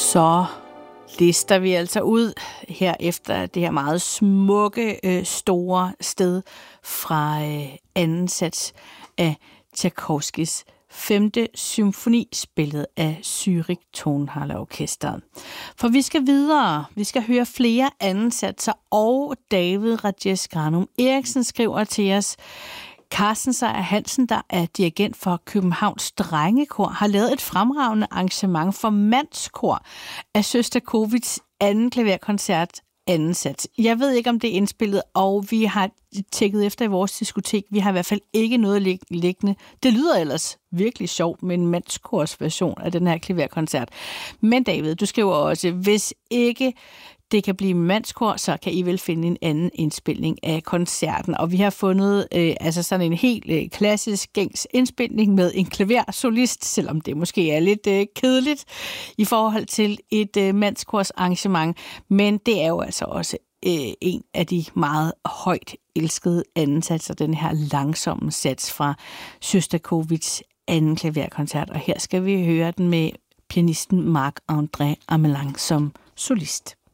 Så lister vi altså ud her efter det her meget smukke, store sted fra anden sats af Tchaikovskys 5. symfoni, spillet af Zürich Tonhalle Orkestret. For vi skal videre. Vi skal høre flere anden satser, og David Rajesh Granum Eriksen skriver til os: Carsten Sejer Hansen, der er dirigent for Københavns Drengekor, har lavet et fremragende arrangement for mandskor af Sjostakovitjs anden klaverkoncert, anden sats. Jeg ved ikke, om det er indspillet, og vi har tjekket efter i vores diskotek. Vi har i hvert fald ikke noget liggende. Det lyder ellers virkelig sjovt med en mandskors version af den her klaverkoncert. Men David, du skriver også, hvis ikke det kan blive mandskor, så kan I vel finde en anden indspilning af koncerten. Og vi har fundet altså sådan en helt klassisk gængs indspilning med en klaversolist, selvom det måske er lidt kedeligt i forhold til et mandskors arrangement. Men det er jo altså også en af de meget højt elskede anden satser, den her langsomme sats fra Sjostakovitjs anden klaverkoncert. Og her skal vi høre den med pianisten Marc-André Amelang som solist.